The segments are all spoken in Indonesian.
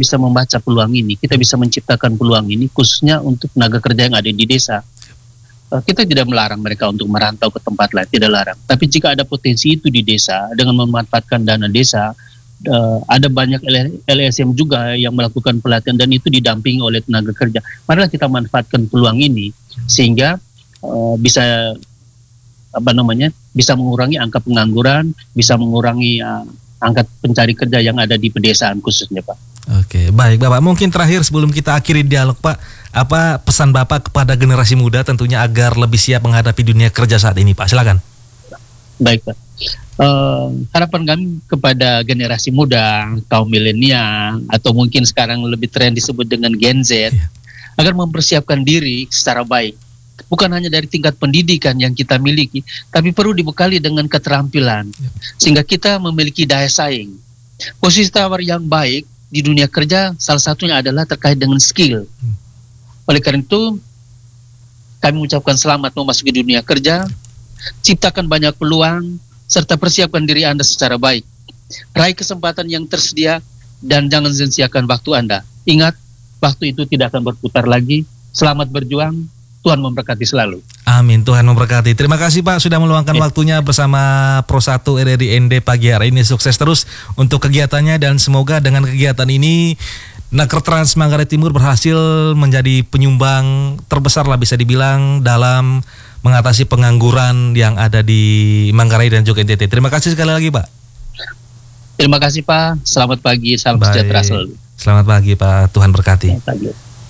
bisa membaca peluang ini, kita bisa menciptakan peluang ini khususnya untuk tenaga kerja yang ada di desa. Kita tidak melarang mereka untuk merantau ke tempat lain, tidak larang. Tapi jika ada potensi itu di desa, dengan memanfaatkan dana desa, ada banyak LSM juga yang melakukan pelatihan dan itu didampingi oleh tenaga kerja. Marilah kita manfaatkan peluang ini sehingga bisa bisa mengurangi angka pengangguran, bisa mengurangi angka pencari kerja yang ada di pedesaan khususnya, Pak. Oke, baik Bapak. Mungkin terakhir sebelum kita akhiri dialog, Pak, apa pesan Bapak kepada generasi muda tentunya agar lebih siap menghadapi dunia kerja saat ini, Pak? Silakan. Baik, Pak. Harapan kami kepada generasi muda, kaum milenial, atau mungkin sekarang lebih tren disebut dengan Gen Z, agar mempersiapkan diri secara baik. Bukan hanya dari tingkat pendidikan yang kita miliki, tapi perlu dibekali dengan keterampilan, sehingga kita memiliki daya saing. Posisi tawar yang baik di dunia kerja salah satunya adalah terkait dengan skill. Oleh karena itu, kami mengucapkan selamat memasuki dunia kerja, ciptakan banyak peluang, serta persiapkan diri Anda secara baik. Raih kesempatan yang tersedia dan jangan sia-siakan waktu Anda. Ingat, waktu itu tidak akan berputar lagi. Selamat berjuang, Tuhan memberkati selalu. Amin, Tuhan memberkati. Terima kasih Pak sudah meluangkan waktunya bersama Pro 1 RRI ND pagi hari ini. Sukses terus untuk kegiatannya dan semoga dengan kegiatan ini Nakertrans Manggarai Timur berhasil menjadi penyumbang terbesar lah bisa dibilang dalam mengatasi pengangguran yang ada di Manggarai dan juga NTT. Terima kasih sekali lagi Pak. Terima kasih Pak. Selamat pagi, salam sejahtera selalu. Selamat pagi Pak, Tuhan berkati. Selamat pagi.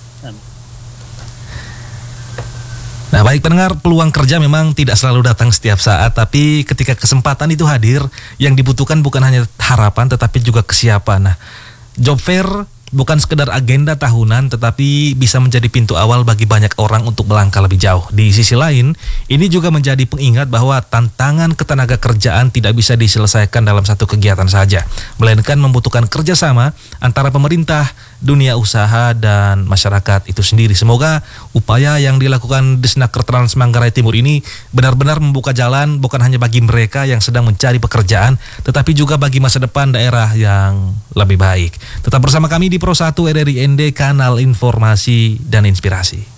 Nah baik pendengar, peluang kerja memang tidak selalu datang setiap saat, tapi ketika kesempatan itu hadir, yang dibutuhkan bukan hanya harapan tetapi juga kesiapan. Nah, job fair bukan sekedar agenda tahunan, tetapi bisa menjadi pintu awal bagi banyak orang untuk melangkah lebih jauh. Di sisi lain, ini juga menjadi pengingat bahwa tantangan ketenaga kerjaan tidak bisa diselesaikan dalam satu kegiatan saja, melainkan membutuhkan kerjasama antara pemerintah, dunia usaha, dan masyarakat itu sendiri. Semoga upaya yang dilakukan Disnakertrans Manggarai Timur ini benar-benar membuka jalan bukan hanya bagi mereka yang sedang mencari pekerjaan, tetapi juga bagi masa depan daerah yang lebih baik. Tetap bersama kami di Pro 1 RRI ND, kanal informasi dan inspirasi.